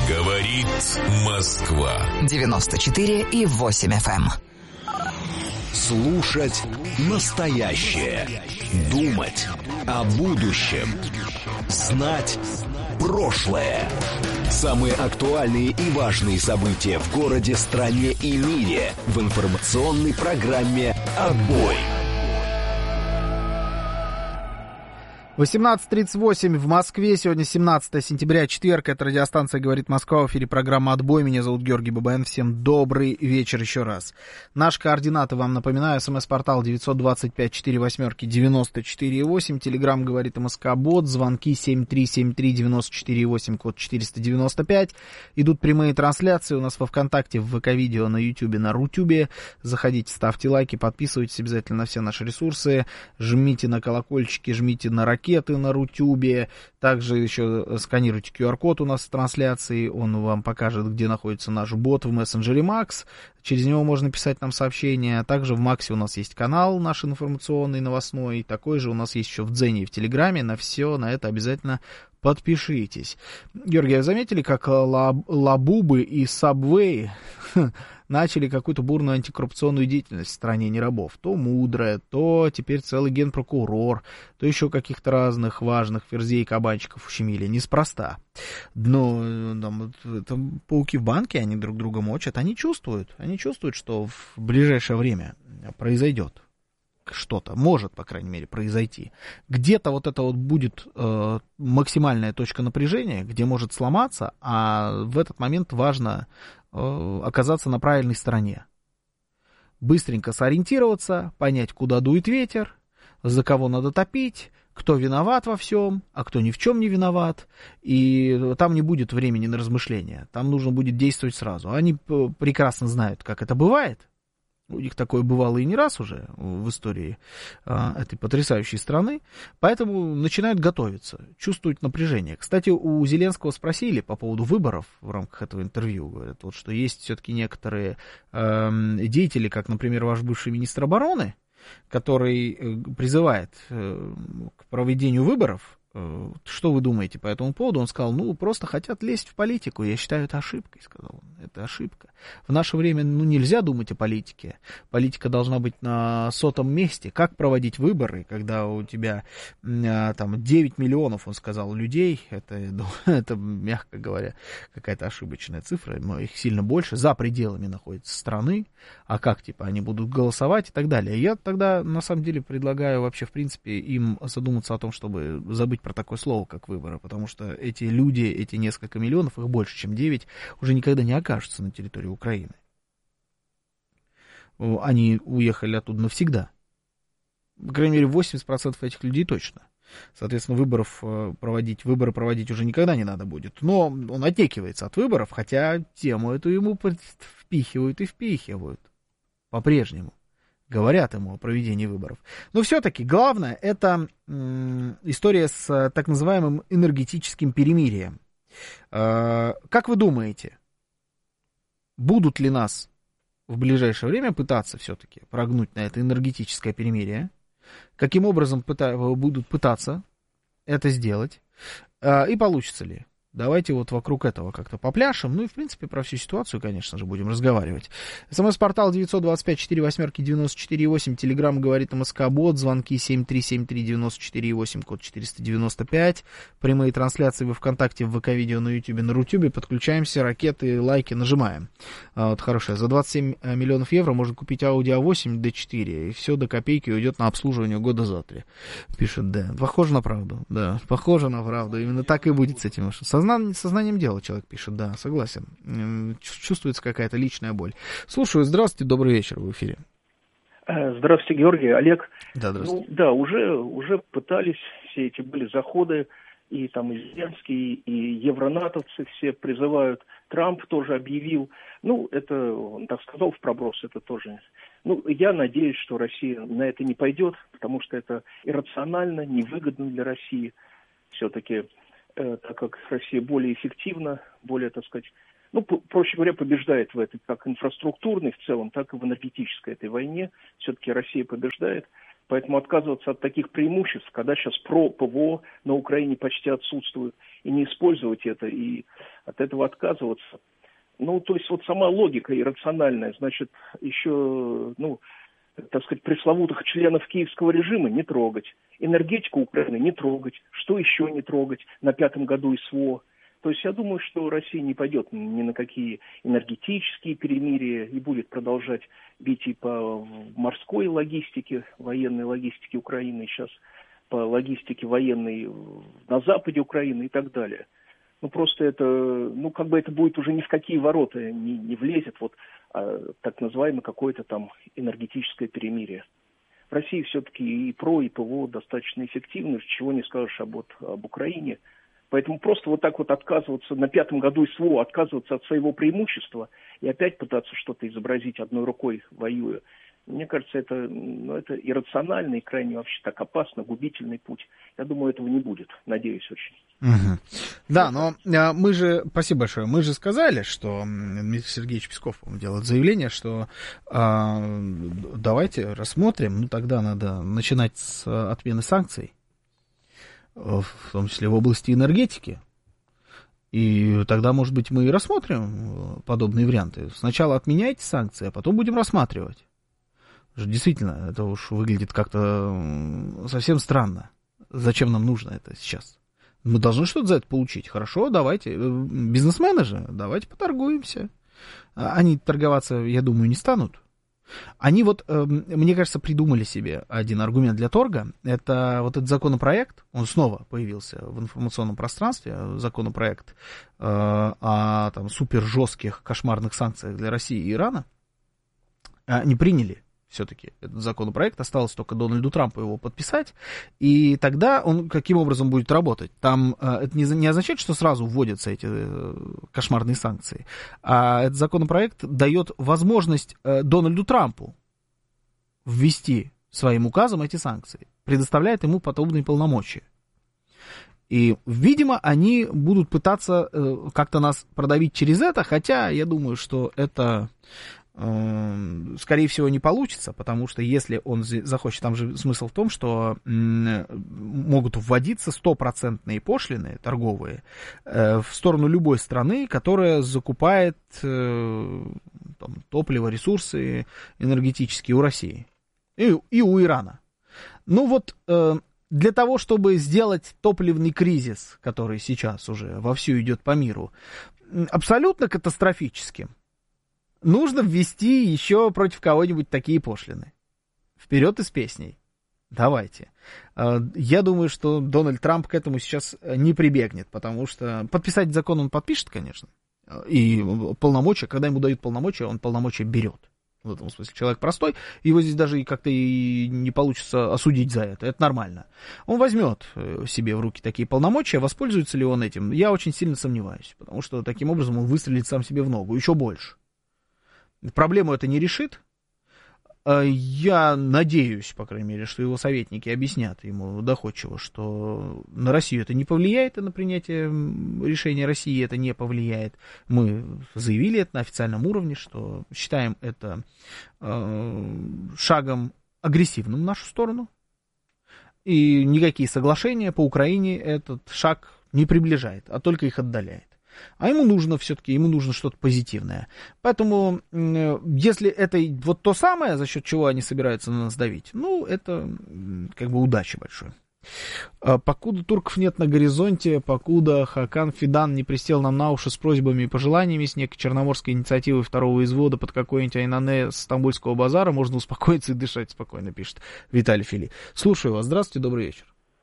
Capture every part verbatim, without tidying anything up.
Говорит Москва. девяносто четыре и восемь эф эм. Слушать настоящее. Думать о будущем. Знать прошлое. Самые актуальные и важные события в городе, стране и мире в информационной программе «Отбой». восемнадцать тридцать восемь в Москве. Сегодня семнадцатое сентября, четверг. Это радиостанция «Говорит Москва». В эфире программа «Отбой». Меня зовут Георгий Бабаян. Всем добрый вечер еще раз. Наши координаты вам напоминаю. СМС-портал девять два пять четыре восемь девяносто четыре восемь. Телеграмм «Говорит МСК Бот». Звонки семь три семь три девяносто четыре восемь, код четыреста девяносто пять. Идут прямые трансляции у нас во ВКонтакте, в ВК-видео, на Ютубе, на Рутюбе. Заходите, ставьте лайки, подписывайтесь обязательно на все наши ресурсы. Жмите на колокольчики, жмите на ракеты на Рутюбе. Также еще сканируйте ку ар код у нас в трансляции. Он вам покажет, где находится наш бот в мессенджере Макс. Через него можно писать нам сообщения. Также в Максе у нас есть канал наш информационный, новостной. Такой же у нас есть еще в Дзене и в Телеграме. На все, на это обязательно подпишитесь. Георгий, вы заметили, как Лабубы и Сабвей начали какую-то бурную антикоррупционную деятельность в стране нерабов? То мудрая, то теперь целый генпрокурор, то еще каких-то разных важных ферзей и кабанчиков ущемили. Неспроста. Но там, там, пауки в банке, они друг друга мочат. Они чувствуют, они чувствуют, что в ближайшее время произойдет что-то, может, по крайней мере, произойти. Где-то вот это вот будет э, максимальная точка напряжения, где может сломаться, а в этот момент важно э, оказаться на правильной стороне. Быстренько сориентироваться, понять, куда дует ветер, за кого надо топить, кто виноват во всем, а кто ни в чем не виноват. И там не будет времени на размышления, там нужно будет действовать сразу. Они прекрасно знают, как это бывает. У них такое бывало и не раз уже в истории а, этой потрясающей страны. Поэтому начинают готовиться, чувствуют напряжение. Кстати, у Зеленского спросили по поводу выборов в рамках этого интервью. Говорят, вот, что есть все-таки некоторые э, деятели, как, например, ваш бывший министр обороны, который призывает э, к проведению выборов. Что вы думаете по этому поводу? Он сказал, ну, просто хотят лезть в политику. Я считаю, это ошибкой, сказал он. Это ошибка. В наше время, ну, нельзя думать о политике. Политика должна быть на сотом месте. Как проводить выборы, когда у тебя там девять миллионов, он сказал, людей. Это, ну, это, мягко говоря, какая-то ошибочная цифра. Но их сильно больше. За пределами находятся страны. А как, типа, они будут голосовать и так далее. Я тогда, на самом деле, предлагаю вообще, в принципе, им задуматься о том, чтобы забыть про такое слово, как выборы, потому что эти люди, эти несколько миллионов, их больше, чем девять, уже никогда не окажутся на территории Украины. Они уехали оттуда навсегда. По крайней мере, восемьдесят процентов этих людей точно. Соответственно, выборов проводить, выборы проводить уже никогда не надо будет. Но он отнекивается от выборов, хотя тему эту ему впихивают и впихивают по-прежнему. Говорят ему о проведении выборов. Но все-таки главное это м, история с так называемым энергетическим перемирием. Э, как вы думаете, будут ли нас в ближайшее время пытаться все-таки прогнуть на это энергетическое перемирие? Каким образом пыта- будут пытаться это сделать? Э, и получится ли? Давайте вот вокруг этого как-то попляшем. Ну и, в принципе, про всю ситуацию, конечно же, будем разговаривать. СМС-портал девять два пять четыре восемь девяносто четыре восемь. Телеграмм «Говорит МСК Бот». Звонки семь три семь три девяносто четыре восемь, код четыреста девяносто пять. Прямые трансляции во ВКонтакте, в ВК-видео, на Ютубе, на Рутюбе. Подключаемся, ракеты, лайки нажимаем. А, вот хорошее. За двадцать семь миллионов евро можно купить Audi а восемь ди четыре. И все до копейки уйдет на обслуживание года за три. Пишет Дэн. Похоже на правду. Да, похоже на правду. Именно так и будет с этим машиной. Сознанием дела человек пишет, да, согласен. Чувствуется какая-то личная боль. Слушаю, здравствуйте, добрый вечер, в эфире. Здравствуйте, Георгий, Олег. Да, здравствуйте. Ну, да, уже, уже пытались, все эти были заходы, и там и Зеленский, и евронатовцы все призывают, Трамп тоже объявил. Ну, это, он так сказал в проброс, это тоже... Ну, я надеюсь, что Россия на это не пойдет, потому что это иррационально, невыгодно для России. Все-таки... так как Россия более эффективна, более, так сказать, ну, проще говоря, побеждает в этой, как инфраструктурной в целом, так и в энергетической этой войне. Все-таки Россия побеждает. Поэтому отказываться от таких преимуществ, когда сейчас про ПВО на Украине почти отсутствует, и не использовать это, и от этого отказываться. Ну, то есть вот сама логика иррациональная, значит, еще, ну, так сказать, пресловутых членов киевского режима не трогать, энергетику Украины не трогать, что еще не трогать на пятом году СВО. То есть я думаю, что Россия не пойдет ни на какие энергетические перемирия и будет продолжать бить и по морской логистике, военной логистике Украины, сейчас по логистике военной на западе Украины и так далее. Ну, просто это, ну, как бы это будет уже ни в какие ворота не, не влезет, вот, а, так называемое какое-то там энергетическое перемирие. В России все-таки и ПРО, и ПВО достаточно эффективны, чего не скажешь об, об Украине. Поэтому просто вот так вот отказываться на пятом году СВО, отказываться от своего преимущества и опять пытаться что-то изобразить одной рукой, воюя, мне кажется, это, ну, это иррационально и крайне вообще так опасно, губительный путь. Я думаю, этого не будет, надеюсь очень. Угу. Да, но а, мы же, спасибо большое, мы же сказали, что Дмитрий Сергеевич Песков делает заявление, что а, давайте рассмотрим, ну тогда надо начинать с отмены санкций, в том числе в области энергетики. И тогда, может быть, мы и рассмотрим подобные варианты. Сначала отменяйте санкции, а потом будем рассматривать. Действительно, это уж выглядит как-то совсем странно. Зачем нам нужно это сейчас? Мы должны что-то за это получить. Хорошо, давайте. Бизнесмены же, давайте поторгуемся. Они торговаться, я думаю, не станут. Они вот, мне кажется, придумали себе один аргумент для торга. Это вот этот законопроект, он снова появился в информационном пространстве, законопроект о там, супер жестких кошмарных санкциях для России и Ирана. Они приняли все-таки этот законопроект, осталось только Дональду Трампу его подписать, и тогда он каким образом будет работать? Там это не, не означает, что сразу вводятся эти кошмарные санкции, а этот законопроект дает возможность Дональду Трампу ввести своим указом эти санкции, предоставляет ему подобные полномочия. И, видимо, они будут пытаться как-то нас продавить через это, хотя я думаю, что это скорее всего, не получится, потому что если он захочет, там же смысл в том, что могут вводиться стопроцентные пошлины торговые в сторону любой страны, которая закупает там, топливо, ресурсы энергетические у России и, и у Ирана. Ну вот, для того, чтобы сделать топливный кризис, который сейчас уже вовсю идет по миру, абсолютно катастрофическим, нужно ввести еще против кого-нибудь такие пошлины. Вперед из песней. Давайте. Я думаю, что Дональд Трамп к этому сейчас не прибегнет, потому что подписать закон он подпишет, конечно. И полномочия, когда ему дают полномочия, он полномочия берет. В этом смысле человек простой, его здесь даже как-то и не получится осудить за это. Это нормально. Он возьмет себе в руки такие полномочия, воспользуется ли он этим, я очень сильно сомневаюсь, потому что таким образом он выстрелит сам себе в ногу, еще больше. Проблему это не решит. Я надеюсь, по крайней мере, что его советники объяснят ему доходчиво, что на Россию это не повлияет, и на принятие решения России это не повлияет. Мы заявили это на официальном уровне, что считаем это э, шагом агрессивным в нашу сторону. И никакие соглашения по Украине этот шаг не приближает, а только их отдаляет. А ему нужно все-таки, ему нужно что-то позитивное. Поэтому, если это вот то самое, за счет чего они собираются на нас давить, ну, это как бы удача большая. Покуда турков нет на горизонте, покуда Хакан Фидан не пристел нам на уши с просьбами и пожеланиями с некой черноморской инициативой второго извода под какой-нибудь Айнане с Стамбульского базара, можно успокоиться и дышать спокойно, пишет Виталий Фили. Слушаю вас. Здравствуйте, добрый вечер.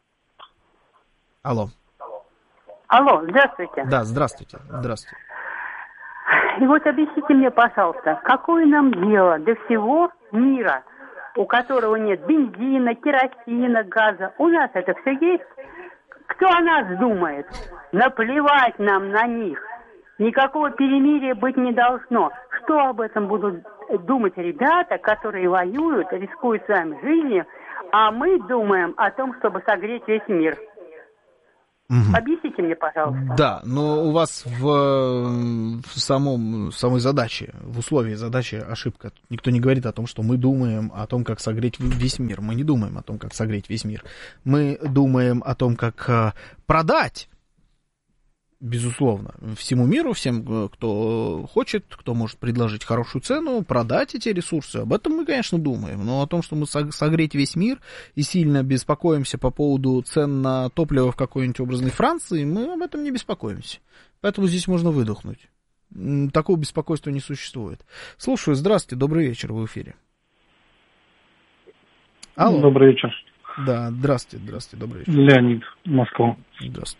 Алло. Алло, здравствуйте. Да, здравствуйте. Здравствуйте. И вот объясните мне, пожалуйста, какое нам дело до всего мира, у которого нет бензина, керосина, газа? У нас это все есть. Кто о нас думает? Наплевать нам на них. Никакого перемирия быть не должно. Что об этом будут думать ребята, которые воюют, рискуют своей жизнью, а мы думаем о том, чтобы согреть весь мир? Угу. Объясните мне, пожалуйста. Да, но у вас в, в самом, самой задаче, в условии задачи ошибка. Никто не говорит о том, что мы думаем о том, как согреть весь мир. Мы не думаем о том, как согреть весь мир. Мы думаем о том, как продать, безусловно, всему миру, всем, кто хочет, кто может предложить хорошую цену, продать эти ресурсы. Об этом мы, конечно, думаем. Но о том, что мы согреть весь мир и сильно беспокоимся по поводу цен на топливо в какой-нибудь образной Франции, мы об этом не беспокоимся. Поэтому здесь можно выдохнуть. Такого беспокойства не существует. Слушаю, здравствуйте, добрый вечер, вы в эфире. Алло. Добрый вечер. Да, здравствуйте, здравствуйте, добрый вечер. Леонид, Москва. Здравствуйте.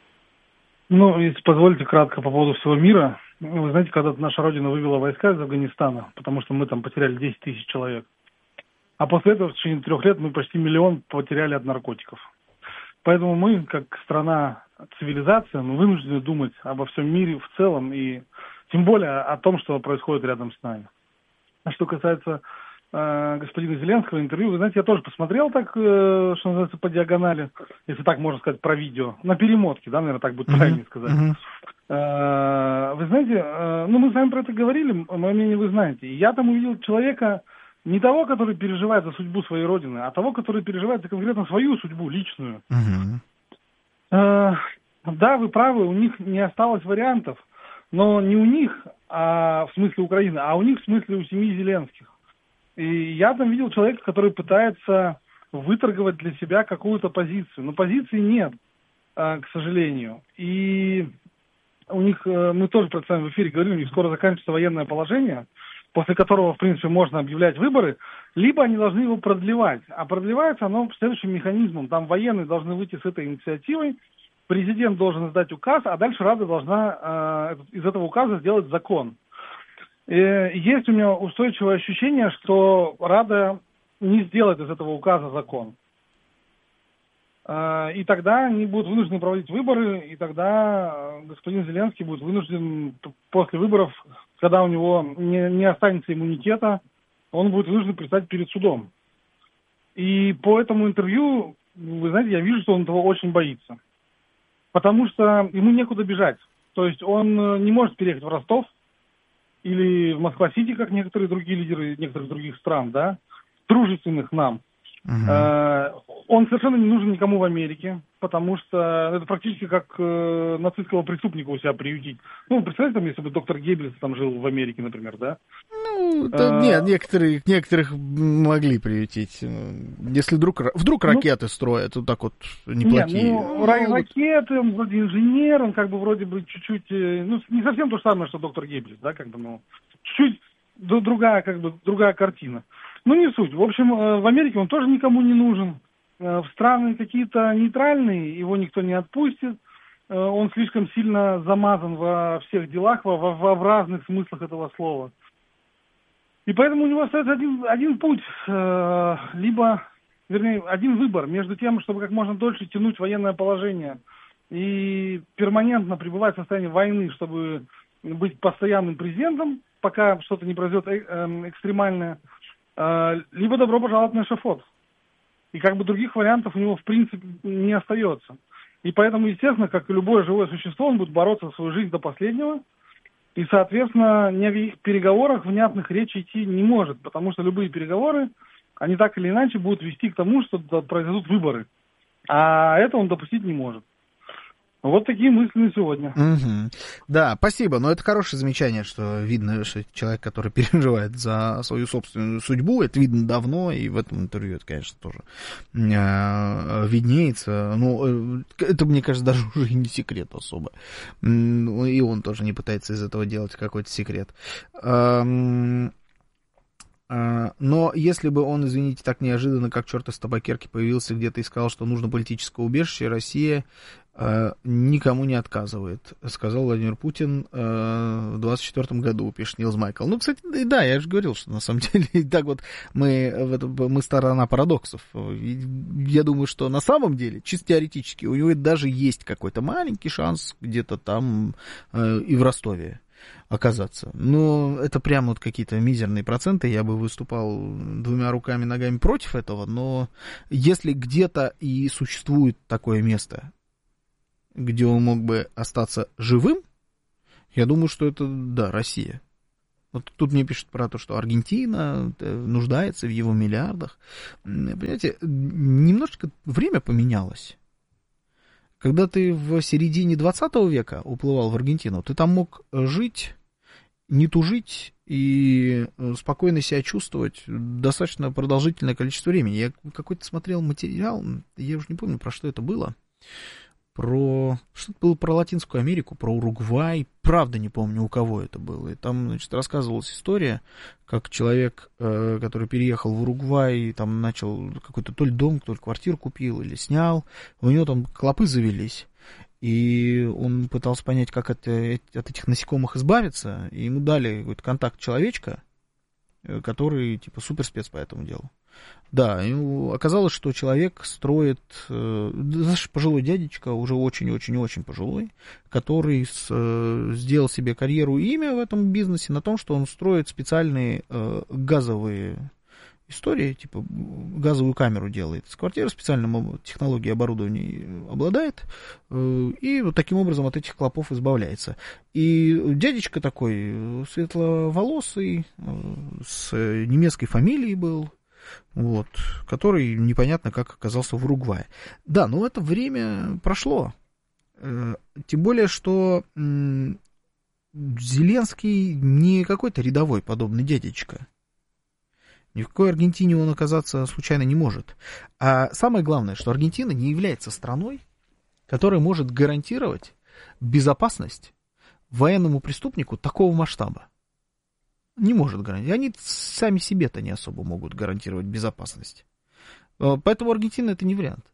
Ну, если позволите, кратко по поводу всего мира. Вы знаете, когда наша Родина вывела войска из Афганистана, потому что мы там потеряли десять тысяч человек. А после этого в течение трех лет мы почти миллион потеряли от наркотиков. Поэтому мы, как страна цивилизация, мы вынуждены думать обо всем мире в целом и тем более о том, что происходит рядом с нами. А что касается э, господина Зеленского интервью, вы знаете, я тоже посмотрел так, э, что называется, по диагонали, если так можно сказать, про видео, на перемотке, да, наверное, так будет uh-huh. правильнее сказать. Uh-huh. Э, вы знаете, э, ну мы с вами про это говорили, мое мнение вы знаете. Я там увидел человека, не того, который переживает за судьбу своей родины, а того, который переживает за конкретно свою судьбу, личную. Uh-huh. Э, да, вы правы, у них не осталось вариантов, но не у них, а, в смысле Украины, а у них в смысле у семьи Зеленских. И я там видел человека, который пытается выторговать для себя какую-то позицию. Но позиции нет, э, к сожалению. И у них, э, мы тоже про это с вами в эфире говорили, у них скоро заканчивается военное положение, после которого, в принципе, можно объявлять выборы, либо они должны его продлевать. А продлевается оно следующим механизмом. Там военные должны выйти с этой инициативой, президент должен издать указ, а дальше Рада должна э, из этого указа сделать закон. И есть у меня устойчивое ощущение, что Рада не сделает из этого указа закон. Э, и тогда они будут вынуждены проводить выборы, и тогда господин Зеленский будет вынужден после выборов, когда у него не, не останется иммунитета, он будет вынужден предстать перед судом. И по этому интервью, вы знаете, я вижу, что он этого очень боится. Потому что ему некуда бежать. То есть он не может переехать в Ростов или в Москва-Сити, как некоторые другие лидеры некоторых других стран, да, дружественных нам. Uh-huh. Э, он совершенно не нужен никому в Америке, потому что это практически как э, нацистского преступника у себя приютить. Ну, представляете, там, если бы доктор Геббельс там жил в Америке, например, да? Ну, да, а... нет, некоторые, некоторых могли приютить. Если вдруг, вдруг ракеты ну, строят, вот так вот неплохие. Нет, ну, ну, ракеты, он вроде инженер, он как бы вроде бы чуть-чуть, ну, не совсем то же самое, что доктор Геббельс, да, как бы, ну, чуть-чуть другая, как бы, другая картина. Ну, не суть. В общем, в Америке он тоже никому не нужен. В страны какие-то нейтральные его никто не отпустит. Он слишком сильно замазан во всех делах, во, во, в разных смыслах этого слова. И поэтому у него остается один, один путь, либо, вернее, один выбор между тем, чтобы как можно дольше тянуть военное положение и перманентно пребывать в состоянии войны, чтобы быть постоянным президентом, пока что-то не произойдет экстремальное, либо добро пожаловать на эшафот. И как бы других вариантов у него в принципе не остается. И поэтому, естественно, как и любое живое существо, он будет бороться за свою жизнь до последнего. И, соответственно, ни о переговорах внятных речи идти не может. Потому что любые переговоры, они так или иначе будут вести к тому, что произойдут выборы. А это он допустить не может. Вот такие мысли на сегодня. Угу. Да, спасибо. Но это хорошее замечание, что видно, что человек, который переживает за свою собственную судьбу, это видно давно, и в этом интервью это, конечно, тоже э, виднеется. Ну, это, мне кажется, даже уже и не секрет особо. И он тоже не пытается из этого делать какой-то секрет. Но если бы он, извините, так неожиданно, как черт из табакерки, появился где-то и сказал, что нужно политическое убежище, Россия э, никому не отказывает, сказал Владимир Путин э, в двадцать четвёртом году, пишет Нилс Майкл. Ну, кстати, да, я же говорил, что на самом деле так вот мы, мы сторона парадоксов. Я думаю, что на самом деле, чисто теоретически, у него даже есть какой-то маленький шанс где-то там э, и в Ростове оказаться. Но это прямо вот какие-то мизерные проценты. Я бы выступал двумя руками, ногами против этого. Но если где-то и существует такое место, где он мог бы остаться живым, Я думаю, что это, да, Россия. Вот тут мне пишут про то, что Аргентина нуждается в его миллиардах. Понимаете, немножечко время поменялось. Когда ты в середине двадцатого века уплывал в Аргентину, ты там мог жить, не тужить и спокойно себя чувствовать достаточно продолжительное количество времени. Я какой-то смотрел материал, я уже не помню, про что это было. Про... Что-то было про Латинскую Америку, про Уругвай. Правда не помню, у кого это было. И там, значит, рассказывалась история, как человек, э, который переехал в Уругвай, там начал какой-то то ли дом, то ли квартиру купил или снял. У него там клопы завелись. И он пытался понять, как от, от этих насекомых избавиться. И ему дали какой-то контакт человечка, который, типа, суперспец по этому делу. Да, и оказалось, что человек строит, наш пожилой дядечка, уже очень-очень-очень пожилой, который с, сделал себе карьеру и имя в этом бизнесе на том, что он строит специальные э, газовые истории, типа газовую камеру делает. С квартиры специальной технологией оборудования обладает, э, и вот таким образом от этих клопов избавляется. И дядечка такой светловолосый, э, с немецкой фамилией был, вот, который непонятно как оказался в Уругвае. Да, но это время прошло. Тем более, что Зеленский не какой-то рядовой подобный дядечка. Ни в какой Аргентине он оказаться случайно не может. А самое главное, что Аргентина не является страной, которая может гарантировать безопасность военному преступнику такого масштаба. Не может гарантировать. Они сами себе-то не особо могут гарантировать безопасность. Поэтому Аргентина это не вариант.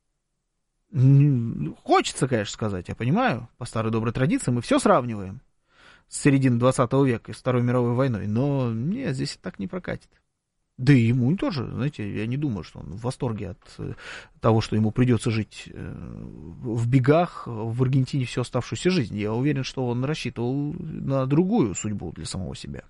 Хочется, конечно, сказать, я понимаю, по старой доброй традиции мы все сравниваем с середины двадцатого века и с Второй мировой войной, но нет, здесь так не прокатит. Да и ему тоже, знаете, я не думаю, что он в восторге от того, что ему придется жить в бегах в Аргентине всю оставшуюся жизнь. Я уверен, что он рассчитывал на другую судьбу для самого себя.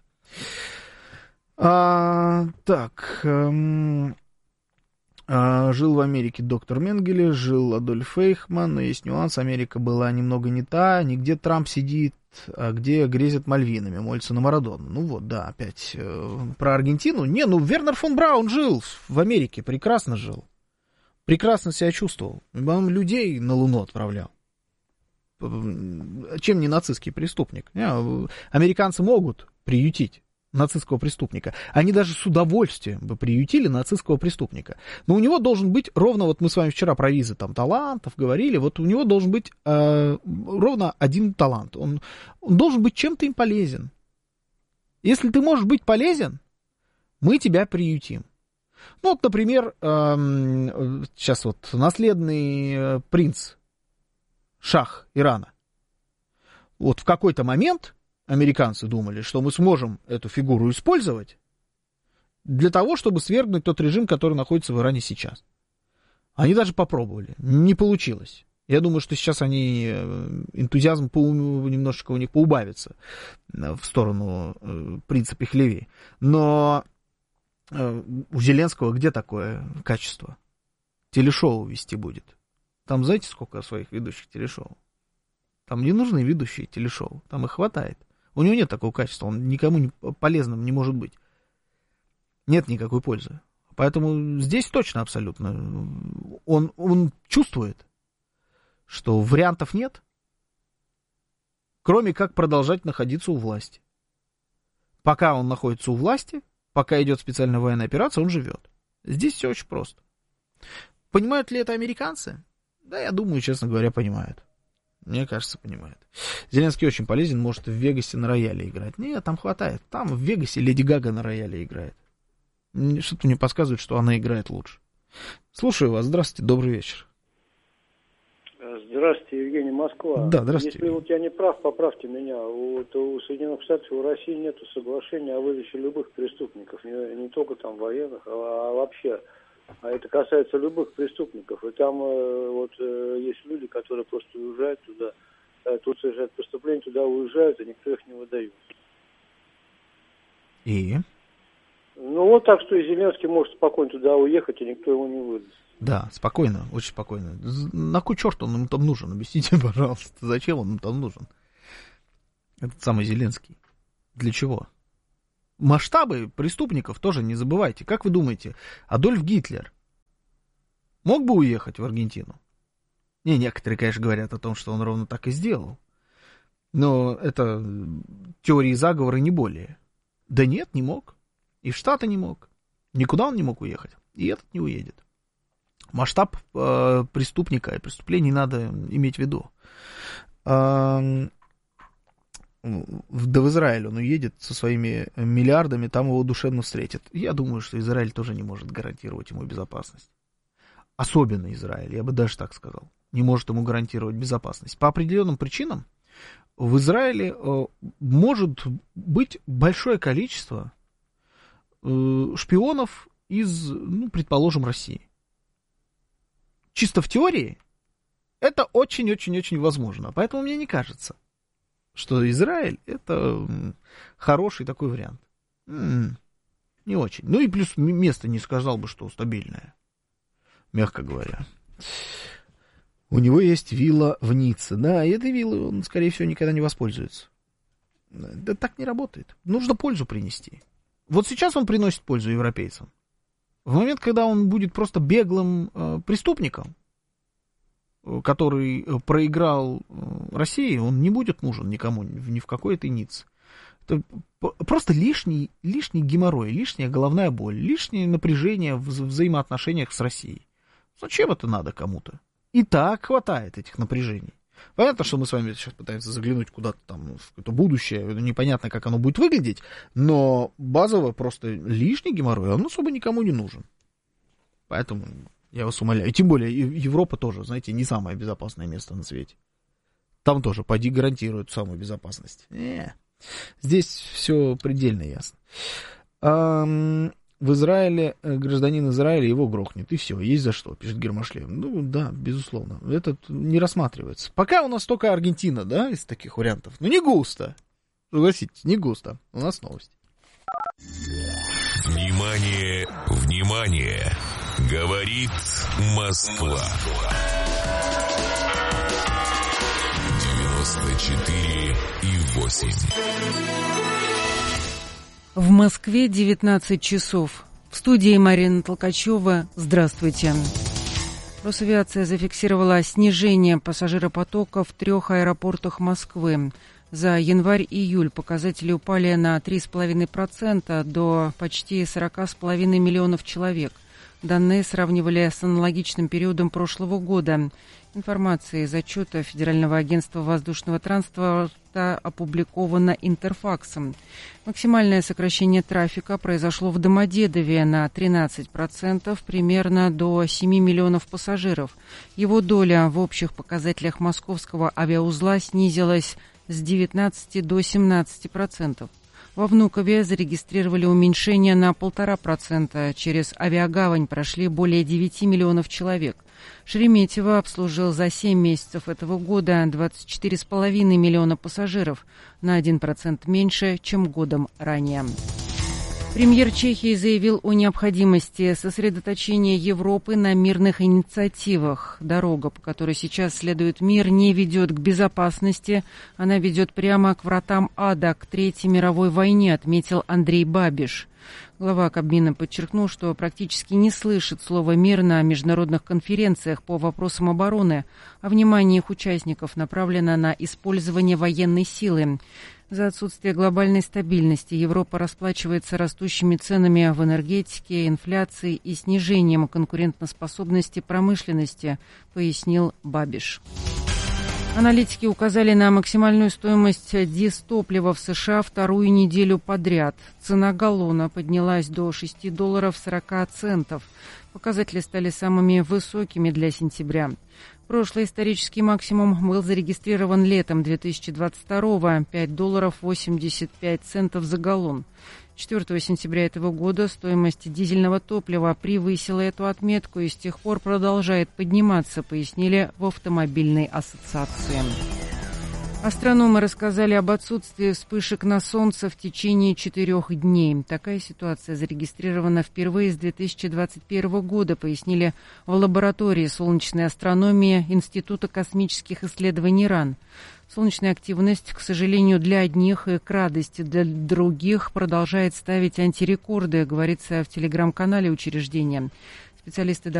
А, так, эм, а, жил в Америке доктор Менгеле, жил Адольф Эйхман, но есть нюанс, Америка была немного не та, не где Трамп сидит, а где грезят Мальвинами, молится на Марадону. Ну вот, да, опять э, про Аргентину. Не, ну Вернер фон Браун жил в Америке, прекрасно жил, прекрасно себя чувствовал, он людей на Луну отправлял. Чем не нацистский преступник? Не, американцы могут приютить нацистского преступника. Они даже с удовольствием бы приютили нацистского преступника. Но у него должен быть ровно, вот мы с вами вчера про визы там талантов говорили, вот у него должен быть э, ровно один талант. Он, он должен быть чем-то им полезен. Если ты можешь быть полезен, мы тебя приютим. Ну вот, например, э, сейчас вот наследный принц, шах Ирана. Вот в какой-то момент американцы думали, что мы сможем эту фигуру использовать для того, чтобы свергнуть тот режим, который находится в Иране сейчас. Они даже попробовали. Не получилось. Я думаю, что сейчас они, энтузиазм по, немножечко у них поубавится в сторону принца Пехлеви. Но у Зеленского где такое качество? Телешоу вести будет. Там знаете, сколько своих ведущих телешоу? Там не нужны ведущие телешоу, там их хватает. У него нет такого качества, он никому не, полезным не может быть. Нет никакой пользы. Поэтому здесь точно абсолютно. Он, он чувствует, что вариантов нет, кроме как продолжать находиться у власти. Пока он находится у власти, пока идет специальная военная операция, он живет. Здесь все очень просто. Понимают ли это американцы? Да, я думаю, честно говоря, понимают. Мне кажется, понимают. Зеленский очень полезен, может в Вегасе на рояле играть. Нет, там хватает. Там в Вегасе Леди Гага на рояле играет. Что-то мне подсказывает, что она играет лучше. Слушаю вас. Здравствуйте, добрый вечер. Здравствуйте, Евгений, Москва. Да, здравствуйте. Если вот я не прав, поправьте меня. Вот у Соединенных Штатов и у России нет соглашения о выдаче любых преступников. Не, не только там военных, а, а вообще. А это касается любых преступников. И там э, вот э, есть люди, которые просто уезжают туда, э, тут совершают преступления, туда уезжают, и никто их не выдает. И? Ну вот так, что и Зеленский может спокойно туда уехать, и никто его не выдаст. Да, спокойно, очень спокойно. На кой черт он им там нужен? Объясните, пожалуйста, зачем он им там нужен? этот самый Зеленский. Для чего? Масштабы преступников тоже не забывайте. Как вы думаете, Адольф Гитлер мог бы уехать в Аргентину? Не, некоторые, конечно, говорят о том, что он ровно так и сделал. Но это теории заговора не более. Да нет, не мог. И в Штаты не мог. Никуда он не мог уехать. И этот не уедет. Масштаб э, преступника и преступлений надо иметь в виду. Э, да в Израиль он уедет со своими миллиардами, там его душевно встретят. Я думаю, что Израиль тоже не может гарантировать ему безопасность. Особенно Израиль, я бы даже так сказал. Не может ему гарантировать безопасность. По определенным причинам в Израиле э, может быть большое количество э, шпионов из, ну, предположим, России. Чисто в теории это очень-очень-очень возможно. Поэтому мне не кажется, что Израиль это хороший такой вариант. М-м, не очень. Ну и плюс место не сказал бы, что стабильное, мягко говоря. У него есть вилла в Ницце. Да, и этой виллой он, скорее всего, никогда не воспользуется. Да так не работает. Нужно пользу принести. Вот сейчас он приносит пользу европейцам. В момент, когда он будет просто беглым э, преступником, который проиграл э, России, он не будет нужен никому, ни в какой этой Ницце. Это просто лишний, лишний геморрой, лишняя головная боль, лишнее напряжение в вза- взаимоотношениях с Россией. Зачем это надо кому-то? И так хватает этих напряжений. Понятно, что мы с вами сейчас пытаемся заглянуть куда-то там в какое-то будущее, непонятно, как оно будет выглядеть, но базово просто лишний геморрой, он особо никому не нужен. Поэтому я вас умоляю. И тем более Европа тоже, знаете, не самое безопасное место на свете. Там тоже поди гарантируют самую безопасность. Не, здесь все предельно ясно. А, в Израиле, гражданин Израиля его грохнет, и все, есть за что, пишет Гермошлем. Ну да, безусловно, этот не рассматривается. Пока у нас только Аргентина, да, из таких вариантов. Ну не густо, согласитесь, не густо. У нас новости. Внимание, внимание, говорит Москва. девяносто четыре и восемь. В Москве девятнадцать часов. В студии Марина Толкачева. Здравствуйте. Росавиация зафиксировала снижение пассажиропотока в трех аэропортах Москвы. За январь-июль показатели упали на три целых пять десятых процента до почти сорок целых пять десятых миллионов человек. Данные сравнивали с аналогичным периодом прошлого года. Информация из отчета Федерального агентства воздушного транспорта опубликована Интерфаксом. Максимальное сокращение трафика произошло в Домодедове на тринадцать процентов, примерно до семи миллионов пассажиров. Его доля в общих показателях московского авиаузла снизилась с девятнадцати до семнадцати процентов. Во Внукове зарегистрировали уменьшение на полтора процента. Через авиагавань прошли более девяти миллионов человек. Шереметьево обслужил за семь месяцев этого года двадцать четыре целых пять десятых миллиона пассажиров, на один процент меньше, чем годом ранее. Премьер Чехии заявил о необходимости сосредоточения Европы на мирных инициативах. Дорога, по которой сейчас следует мир, не ведет к безопасности. Она ведет прямо к вратам ада, к Третьей мировой войне, отметил Андрей Бабиш. Глава Кабмина подчеркнул, что практически не слышит слова «мир» на международных конференциях по вопросам обороны, а внимание их участников направлено на использование военной силы. За отсутствие глобальной стабильности Европа расплачивается растущими ценами в энергетике, инфляцией и снижением конкурентоспособности промышленности, пояснил Бабиш. Аналитики указали на максимальную стоимость дизтоплива в США вторую неделю подряд. Цена галлона поднялась до шести долларов сорока центов. Показатели стали самыми высокими для сентября. Прошлый исторический максимум был зарегистрирован летом две тысячи двадцать второго – пять долларов восемьдесят пять центов за галлон. четвёртого сентября этого года стоимость дизельного топлива превысила эту отметку и с тех пор продолжает подниматься, пояснили в Автомобильной ассоциации. Астрономы рассказали об отсутствии вспышек на Солнце в течение четырех дней. Такая ситуация зарегистрирована впервые с две тысячи двадцать первого года, пояснили в лаборатории солнечной астрономии Института космических исследований РАН. Солнечная активность, к сожалению, для одних и к радости для других продолжает ставить антирекорды, говорится в телеграм-канале учреждения. Специалисты